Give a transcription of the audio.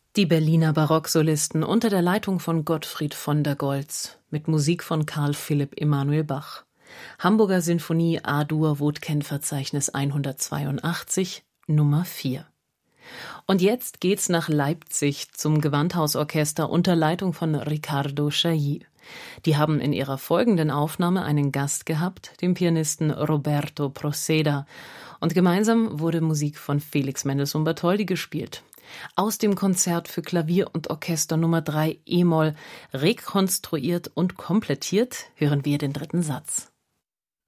Die Berliner Barocksolisten unter der Leitung von Gottfried von der Goltz mit Musik von Carl Philipp Emanuel Bach. Hamburger Sinfonie A-Dur-Wotken-Verzeichnis 182, Nummer 4. Und jetzt geht's nach Leipzig zum Gewandhausorchester unter Leitung von Riccardo Chailly. Die haben in ihrer folgenden Aufnahme einen Gast gehabt, den Pianisten Roberto Proceda. Und gemeinsam wurde Musik von Felix Mendelssohn Bartholdy gespielt. Aus dem Konzert für Klavier und Orchester Nummer 3 e-Moll, rekonstruiert und komplettiert, hören wir den dritten Satz.